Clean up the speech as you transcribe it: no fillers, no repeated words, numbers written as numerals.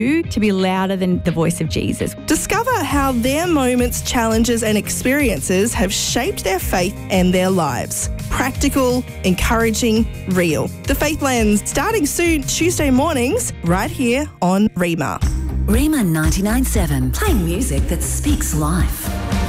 to be louder than the voice of Jesus. Discover how their moments, challenges and experiences have shaped their faith and their lives. Practical, encouraging, real. The Faith Lens, starting soon Tuesday mornings, right here on Rima. Rima 99.7, playing music that speaks life.